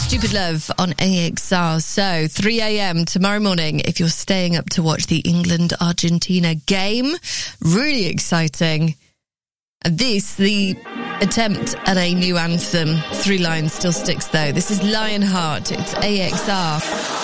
Stupid Love on AXR. So, 3 a.m. tomorrow morning, if you're staying up to watch the England-Argentina game. Really exciting. And the attempt at a new anthem. 3 lines still sticks, though. This is Lionheart. It's AXR.